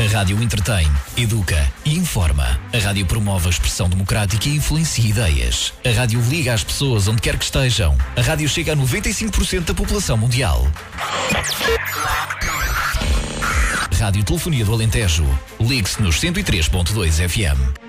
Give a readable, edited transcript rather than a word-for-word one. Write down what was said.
rádio entretém, educa e informa. A rádio promove a expressão democrática e influencia ideias. A rádio liga as pessoas onde quer que estejam. A rádio chega a 95% da população mundial. Rádio Telefonia do Alentejo. Ligue-se nos 103.2 FM.